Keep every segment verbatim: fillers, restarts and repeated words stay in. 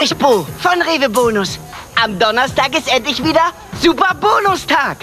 Ich Bo von Rewe Bonus. Am Donnerstag ist endlich wieder Super Bonustag.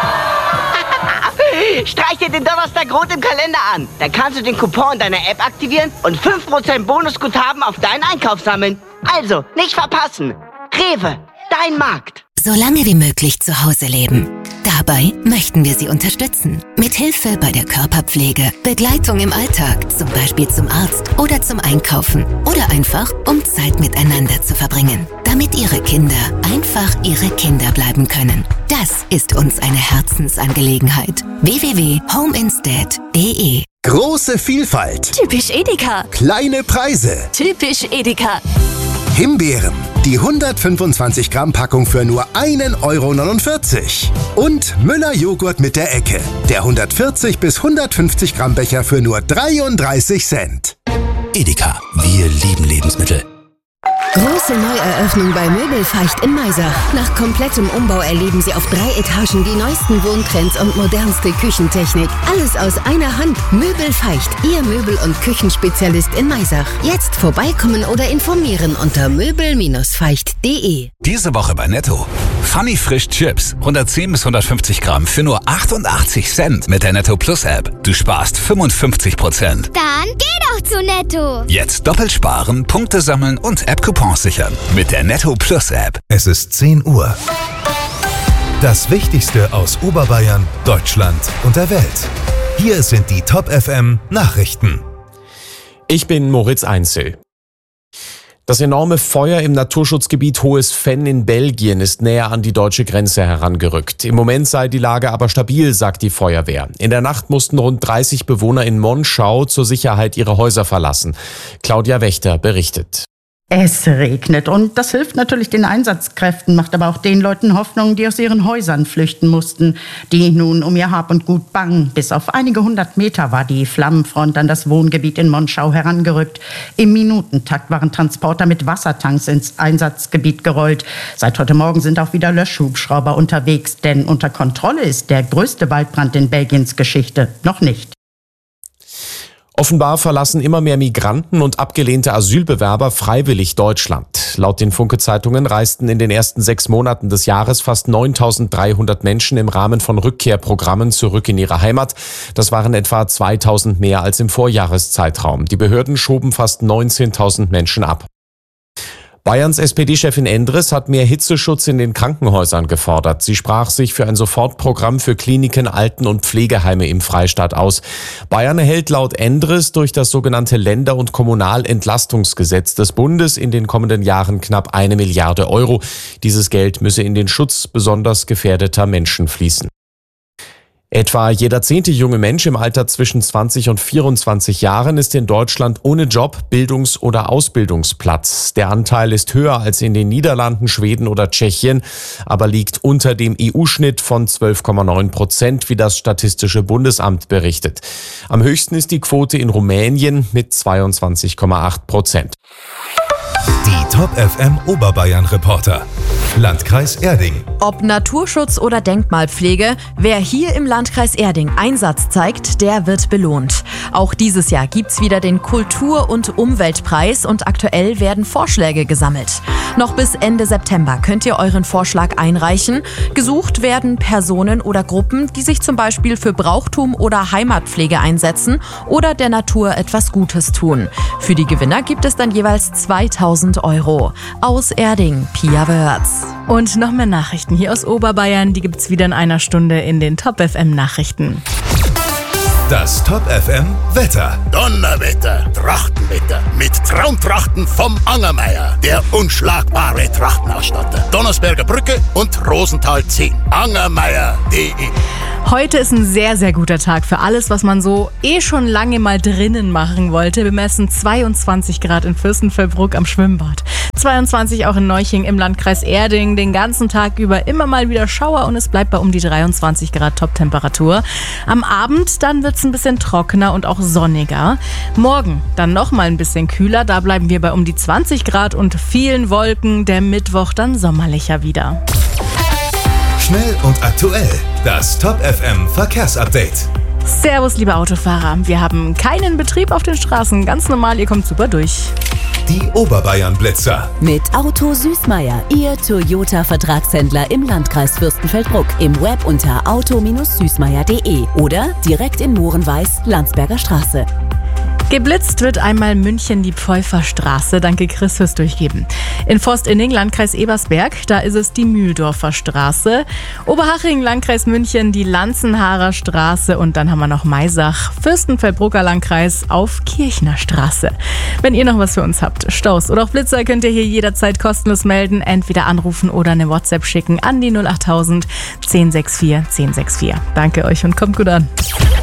Streich dir den Donnerstag rot im Kalender an. Dann kannst du den Coupon in deiner App aktivieren und fünf Prozent Bonusguthaben auf deinen Einkauf sammeln. Also, nicht verpassen. Rewe, dein Markt. So lange wie möglich zu Hause leben. Dabei möchten wir Sie unterstützen. Mit Hilfe bei der Körperpflege, Begleitung im Alltag, zum Beispiel zum Arzt oder zum Einkaufen. Oder einfach, um Zeit miteinander zu verbringen. Damit Ihre Kinder einfach Ihre Kinder bleiben können. Das ist uns eine Herzensangelegenheit. w w w punkt homeinstead punkt d e Große Vielfalt. Typisch Edeka. Kleine Preise. Typisch Edeka. Himbeeren. Die hundertfünfundzwanzig Gramm Packung für nur ein Euro neunundvierzig. Und Müller Joghurt mit der Ecke. Der hundertvierzig bis hundertfünfzig Gramm Becher für nur dreiunddreißig Cent. Edeka. Wir lieben Lebensmittel. Große Neueröffnung bei Möbelfeicht in Maisach. Nach komplettem Umbau erleben Sie auf drei Etagen die neuesten Wohntrends und modernste Küchentechnik. Alles aus einer Hand. Möbelfeicht, Ihr Möbel- und Küchenspezialist in Maisach. Jetzt vorbeikommen oder informieren unter möbel feicht punkt d e. Diese Woche bei Netto. Funny Frisch Chips. hundertzehn bis hundertfünfzig Gramm für nur achtundachtzig Cent mit der Netto Plus App. Du sparst fünfundfünfzig Prozent. Dann geh doch zu Netto. Jetzt doppelt sparen, Punkte sammeln und App-Coupons sichern. Mit der Netto Plus App. Es ist zehn Uhr. Das Wichtigste aus Oberbayern, Deutschland und der Welt. Hier sind die Top F M Nachrichten. Ich bin Moritz Einzel. Das enorme Feuer im Naturschutzgebiet Hohes Venn in Belgien ist näher an die deutsche Grenze herangerückt. Im Moment sei die Lage aber stabil, sagt die Feuerwehr. In der Nacht mussten rund dreißig Bewohner in Monschau zur Sicherheit ihre Häuser verlassen. Claudia Wächter berichtet. Es regnet und das hilft natürlich den Einsatzkräften, macht aber auch den Leuten Hoffnung, die aus ihren Häusern flüchten mussten, die nun um ihr Hab und Gut bangen. Bis auf einige hundert Meter war die Flammenfront an das Wohngebiet in Monschau herangerückt. Im Minutentakt waren Transporter mit Wassertanks ins Einsatzgebiet gerollt. Seit heute Morgen sind auch wieder Löschhubschrauber unterwegs, denn unter Kontrolle ist der größte Waldbrand in Belgiens Geschichte noch nicht. Offenbar verlassen immer mehr Migranten und abgelehnte Asylbewerber freiwillig Deutschland. Laut den Funke-Zeitungen reisten in den ersten sechs Monaten des Jahres fast neuntausenddreihundert Menschen im Rahmen von Rückkehrprogrammen zurück in ihre Heimat. Das waren etwa zweitausend mehr als im Vorjahreszeitraum. Die Behörden schoben fast neunzehntausend Menschen ab. Bayerns S P D-Chefin Endres hat mehr Hitzeschutz in den Krankenhäusern gefordert. Sie sprach sich für ein Sofortprogramm für Kliniken, Alten- und Pflegeheime im Freistaat aus. Bayern erhält laut Endres durch das sogenannte Länder- und Kommunalentlastungsgesetz des Bundes in den kommenden Jahren knapp eine Milliarde Euro. Dieses Geld müsse in den Schutz besonders gefährdeter Menschen fließen. Etwa jeder zehnte junge Mensch im Alter zwischen zwanzig und vierundzwanzig Jahren ist in Deutschland ohne Job, Bildungs- oder Ausbildungsplatz. Der Anteil ist höher als in den Niederlanden, Schweden oder Tschechien, aber liegt unter dem E U-Schnitt von zwölf Komma neun Prozent, wie das Statistische Bundesamt berichtet. Am höchsten ist die Quote in Rumänien mit zweiundzwanzig Komma acht Prozent. Die Top F M Oberbayern Reporter. Landkreis Erding. Ob Naturschutz oder Denkmalpflege, wer hier im Landkreis Erding Einsatz zeigt, der wird belohnt. Auch dieses Jahr gibt's wieder den Kultur- und Umweltpreis und aktuell werden Vorschläge gesammelt. Noch bis Ende September könnt ihr euren Vorschlag einreichen. Gesucht werden Personen oder Gruppen, die sich zum Beispiel für Brauchtum oder Heimatpflege einsetzen oder der Natur etwas Gutes tun. Für die Gewinner gibt es dann jeweils zweitausend Euro. Aus Erding, Pia Wörz. Und noch mehr Nachrichten hier aus Oberbayern, die gibt's wieder in einer Stunde in den Top F M Nachrichten. Das Top F M Wetter. Donnerwetter, Trachtenwetter mit Traumtrachten vom Angermeier, der unschlagbare Trachtenausstatter. Donnersberger Brücke und Rosenthal zehn. Angermeier punkt de. Heute ist ein sehr, sehr guter Tag für alles, was man so eh schon lange mal drinnen machen wollte. Wir messen zweiundzwanzig Grad in Fürstenfeldbruck am Schwimmbad. zweiundzwanzig auch in Neuching im Landkreis Erding. Den ganzen Tag über immer mal wieder Schauer und es bleibt bei um die dreiundzwanzig Grad Toptemperatur. Am Abend dann wird es ein bisschen trockener und auch sonniger. Morgen dann noch mal ein bisschen kühler. Da bleiben wir bei um die zwanzig Grad und vielen Wolken. Der Mittwoch dann sommerlicher wieder. Schnell und aktuell. Das Top F M Verkehrsupdate. Servus, liebe Autofahrer. Wir haben keinen Betrieb auf den Straßen. Ganz normal, ihr kommt super durch. Die Oberbayern-Blitzer. Mit Auto Süßmeier, Ihr Toyota-Vertragshändler im Landkreis Fürstenfeldbruck. Im Web unter auto Süßmeier punkt de oder direkt in Mohrenweiß, Landsberger Straße. Geblitzt wird einmal München die Pfeuferstraße. Danke Chris fürs Durchgeben. In Forstinning, Landkreis Ebersberg, da ist es die Mühldorfer Straße. Oberhaching, Landkreis München, die Lanzenharer Straße. Und dann haben wir noch Maisach, Fürstenfeldbrucker Landkreis auf Kirchner Straße. Wenn ihr noch was für uns habt, Staus oder auch Blitzer, könnt ihr hier jederzeit kostenlos melden. Entweder anrufen oder eine WhatsApp schicken an die null achttausend zehn sechs vier zehn sechs vier. Danke euch und kommt gut an.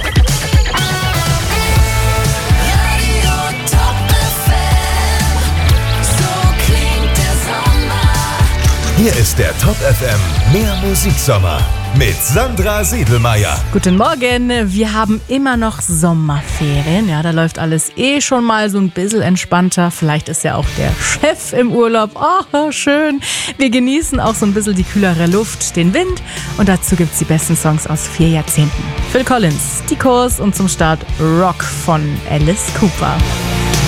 Hier ist der Top F M Mehr Musiksommer mit Sandra Siedelmeier. Guten Morgen, wir haben immer noch Sommerferien. Ja, da läuft alles eh schon mal so ein bisschen entspannter. Vielleicht ist ja auch der Chef im Urlaub. Oh, schön. Wir genießen auch so ein bisschen die kühlere Luft, den Wind. Und dazu gibt's die besten Songs aus vier Jahrzehnten. Phil Collins, die Kurs und zum Start Rock von Alice Cooper.